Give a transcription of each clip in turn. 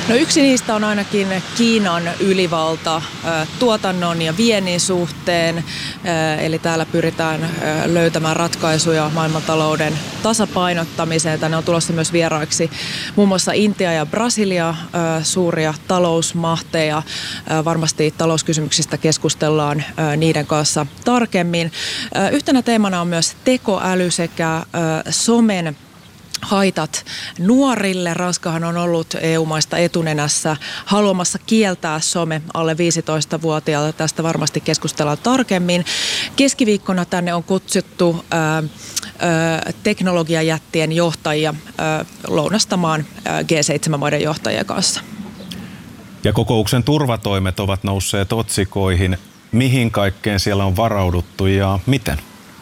No yksi niistä on ainakin Kiinan ylivalta tuotannon ja viennin suhteen, eli täällä pyritään löytämään ratkaisuja maailmantalouden tasapainottamiseen. Tänne on tulossa myös vieraiksi muun muassa Intia ja Brasilia, suuria talousmahteja. Varmasti talouskysymyksistä keskustellaan niiden kanssa tarkemmin. Yhtenä teemana on myös tekoäly sekä somen haitat nuorille. Ranskahan on ollut EU-maista etunenässä haluamassa kieltää some alle 15-vuotiailta. Tästä varmasti keskustellaan tarkemmin. Keskiviikkona tänne on kutsuttu teknologiajättien johtajia lounastamaan G7-maiden johtajien kanssa. Ja kokouksen turvatoimet ovat nousseet otsikoihin. Mihin kaikkeen siellä on varauduttu ja miten?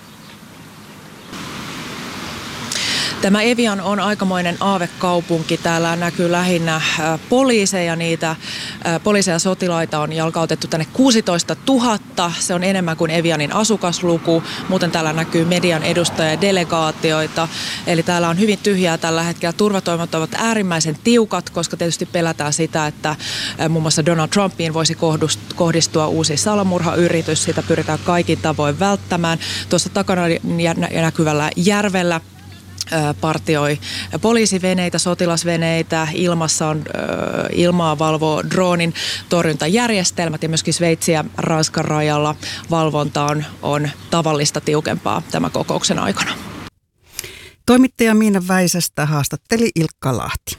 Tämä Evian on aikamoinen aavekaupunki. Täällä näkyy lähinnä poliiseja. Niitä poliiseja ja sotilaita on jalkautettu tänne 16 000. Se on enemmän kuin Evianin asukasluku. Muuten täällä näkyy median edustajia ja delegaatioita. Eli täällä on hyvin tyhjää tällä hetkellä. Turvatoimet ovat äärimmäisen tiukat, koska tietysti pelätään sitä, että muun muassa Donald Trumpiin voisi kohdistua uusi salamurhayritys. Sitä pyritään kaikin tavoin välttämään. Tuossa takana näkyvällä järvellä partioi poliisiveneitä, sotilasveneitä, ilmassa on ilmaa valvoo droonin torjuntajärjestelmät ja myöskin Sveitsin ja Ranskan rajalla valvonta on tavallista tiukempaa tämän kokouksen aikana. Toimittaja Miina Väisästä haastatteli Ilkka Lahti.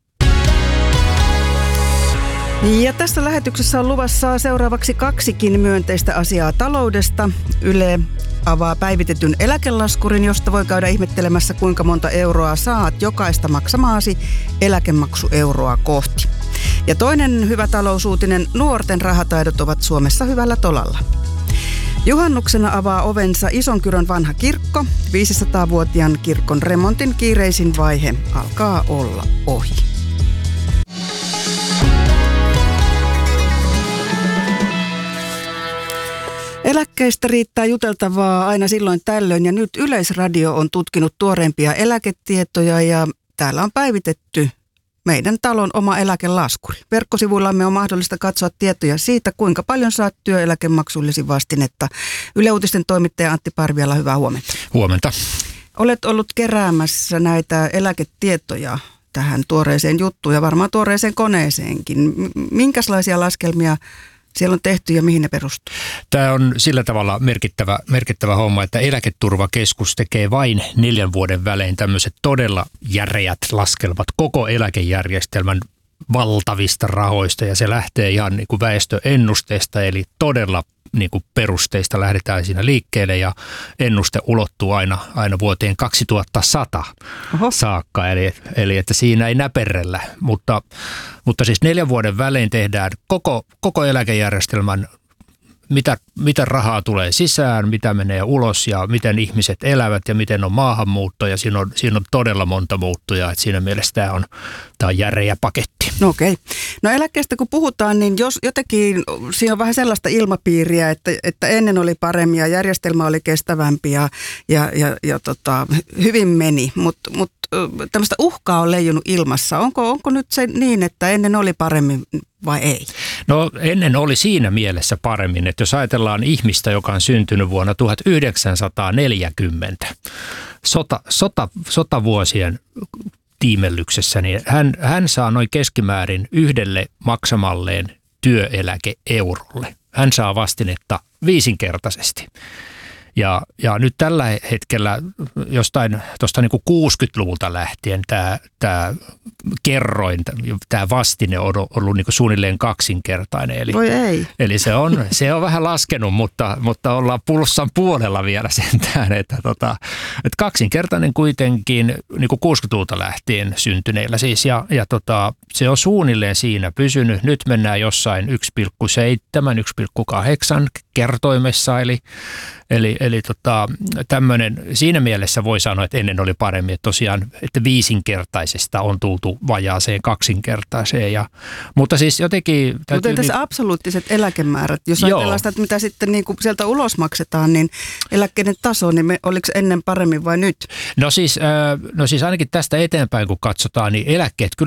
Ja tässä lähetyksessä on luvassa seuraavaksi kaksikin myönteistä asiaa taloudesta. Yle avaa päivitetyn eläkelaskurin, josta voi käydä ihmettelemässä, kuinka monta euroa saat jokaista maksamaasi eläkemaksueuroa kohti. Ja toinen hyvä talousuutinen, nuorten rahataidot ovat Suomessa hyvällä tolalla. Juhannuksena avaa ovensa Isonkyrön vanha kirkko. 500-vuotiaan kirkon remontin kiireisin vaihe alkaa olla ohi. Eläkkeistä riittää juteltavaa aina silloin tällöin ja nyt Yleisradio on tutkinut tuoreimpia eläketietoja ja täällä on päivitetty meidän talon oma eläkelaskuri. Verkkosivuillamme on mahdollista katsoa tietoja siitä, kuinka paljon saat työeläkemaksullesi vastinetta. Yle Uutisten toimittaja Antti Parviala, hyvää huomenta. Huomenta. Olet ollut keräämässä näitä eläketietoja tähän tuoreeseen juttuun ja varmaan tuoreeseen koneeseenkin. Minkälaisia laskelmia siellä on tehty ja mihin ne perustuu? Tämä on sillä tavalla merkittävä homma, että Eläketurvakeskus tekee vain 4 vuoden välein tämmöiset todella järeät laskelmat koko eläkejärjestelmän valtavista rahoista ja se lähtee ihan niin kuin väestöennusteesta eli todella niin kuin perusteista lähdetään siinä liikkeelle ja ennuste ulottuu aina vuoteen 2100 saakka, eli että siinä ei näperrellä, mutta siis 4 vuoden välein tehdään koko eläkejärjestelmän, mitä rahaa tulee sisään, mitä menee ulos ja miten ihmiset elävät ja miten on maahanmuutto ja siinä on todella monta muuttujaa, että siinä mielessä tämä on järeä paketti. No okei. No eläkkeestä kun puhutaan, niin jos jotenkin siinä on vähän sellaista ilmapiiriä, että ennen oli paremmin ja järjestelmä oli kestävämpi ja hyvin meni, mutta tämmöistä uhkaa on leijunut ilmassa. Onko nyt se niin, että ennen oli paremmin vai ei? No ennen oli siinä mielessä paremmin, että jos ajatellaan ihmistä, joka on syntynyt vuonna 1940, sotavuosien tiimellyksessä, niin hän saa noin keskimäärin yhdelle maksamalleen työeläkeeurolle. Hän saa vastinetta 5-kertaisesti. Ja nyt tällä hetkellä jostain tuosta niin kuin 60-luvulta lähtien tämä kerroin, tämä vastine on ollut niin kuin suunnilleen 2-kertainen. Voi ei. Eli se on vähän laskenut, mutta ollaan pulssan puolella vielä sentään, että 2-kertainen kuitenkin niin kuin 60-luvulta lähtien syntyneillä siis. Ja se on suunnilleen siinä pysynyt. Nyt mennään jossain 1,7, 1,8 kertoimessa, Eli tämmöinen, siinä mielessä voi sanoa, että ennen oli paremmin, että tosiaan, että 5-kertaisesta on tultu vajaaseen 2-kertaiseen. Mutta siis jotenkin... Mutta tässä absoluuttiset eläkemäärät, jos ajatellaan sitä, että mitä sitten niin kuin sieltä ulos maksetaan, niin eläkkeiden taso, niin oliko ennen paremmin vai nyt? No siis ainakin tästä eteenpäin, kun katsotaan, niin eläkkeet kyllä